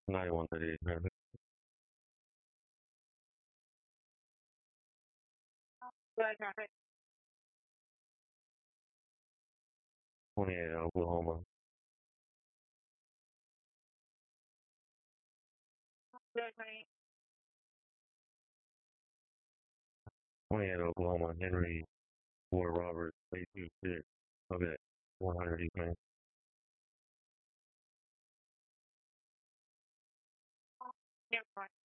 9138. Right. 28 Oklahoma. 28 Oklahoma. Henry Ward Roberts. 826. Okay. 100 East Main. Yeah, fine.